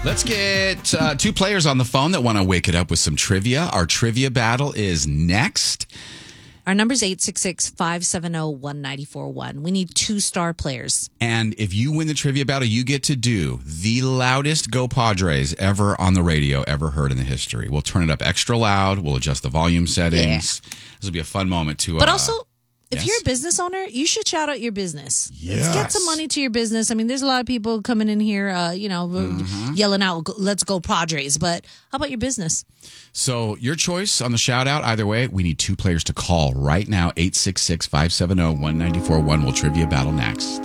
Let's get two players on the phone that want to wake it up with some trivia. Our trivia battle is next. Our number is 866-570-1941. We need 2-star players. And if you win the trivia battle, you get to do the loudest Go Padres ever on the radio, ever heard in the history. We'll turn it up extra loud. We'll adjust the volume settings. Yeah. This will be a fun moment to... But also... If you're a business owner, you should shout out your business. Yes. Let's get some money to your business. I mean, there's a lot of people coming in here, yelling out, let's go Padres. But how about your business? So your choice on the shout out. Either way, we need 2 players to call right now. 866-570-1941. We'll trivia battle next.